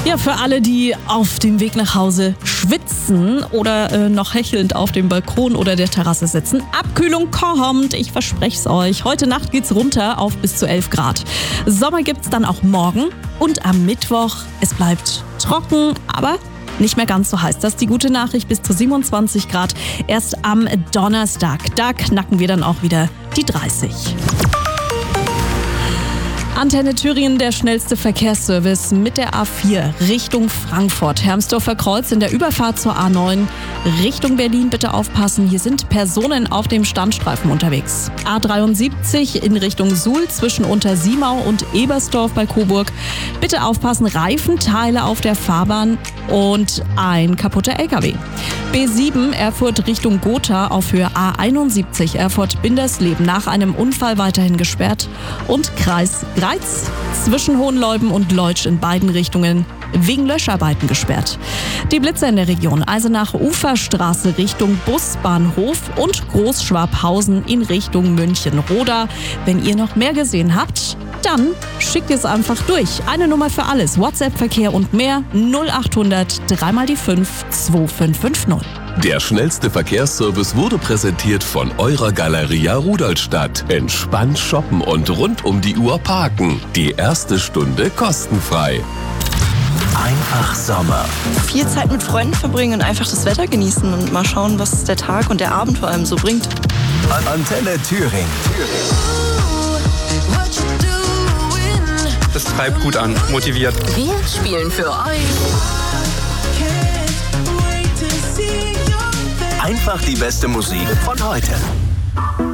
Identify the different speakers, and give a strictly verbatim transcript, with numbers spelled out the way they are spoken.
Speaker 1: Ja, für alle, die auf dem Weg nach Hause schwitzen oder äh, noch hechelnd auf dem Balkon oder der Terrasse sitzen. Abkühlung kommt, ich verspreche es euch. Heute Nacht geht's runter auf bis zu elf Grad. Sommer gibt's dann auch morgen und am Mittwoch. Es bleibt trocken, aber nicht mehr ganz so heiß. Das ist die gute Nachricht, bis zu siebenundzwanzig Grad. Erst am Donnerstag, da knacken wir dann auch wieder die dreißig. Antenne Thüringen, der schnellste Verkehrsservice mit der A vier Richtung Frankfurt. Hermsdorfer Kreuz in der Überfahrt zur A neun Richtung Berlin. Bitte aufpassen, hier sind Personen auf dem Standstreifen unterwegs. A dreiundsiebzig in Richtung Suhl zwischen Untersiemau und Ebersdorf bei Coburg. Bitte aufpassen, Reifenteile auf der Fahrbahn und ein kaputter L K W. B sieben Erfurt Richtung Gotha auf Höhe A einundsiebzig Erfurt-Bindersleben nach einem Unfall weiterhin gesperrt. Und Kreis Greiz zwischen Hohenleuben und Leutsch in beiden Richtungen wegen Löscharbeiten gesperrt. Die Blitzer in der Region Eisenach-Uferstraße Richtung Busbahnhof und Großschwabhausen in Richtung München-Roda. Wenn ihr noch mehr gesehen habt, dann schickt es einfach durch. Eine Nummer für alles. WhatsApp-Verkehr und mehr null achthundert drei mal die fünf zwei fünf fünf null.
Speaker 2: Der schnellste Verkehrsservice wurde präsentiert von eurer Galeria Rudolstadt. Entspannt shoppen und rund um die Uhr parken. Die erste Stunde kostenfrei.
Speaker 3: Einfach Sommer.
Speaker 4: Viel Zeit mit Freunden verbringen und einfach das Wetter genießen und mal schauen, was der Tag und der Abend vor allem so bringt.
Speaker 3: Antenne Thüringen.
Speaker 5: Das treibt gut an, motiviert.
Speaker 6: Wir spielen für euch
Speaker 3: Einfach die beste Musik von heute.